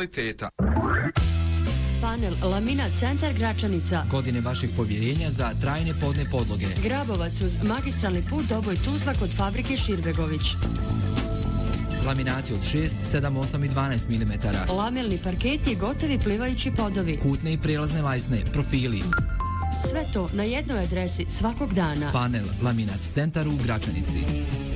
kvaliteta. Panel Laminat Centar Gračanica. Godine vašeg povjerenja za trajne podne podloge. Grabovac uz magistralni put Doboj Tuzla kod fabrike Širbegović. Laminati od 6, 7, 8 i 12 mm. Lamelni parketi i gotovi plivajući podovi. Kutne i prijelazne lajsne, profili. Sve to na jednoj adresi svakog dana. Panel Laminac Centar u Gračanici.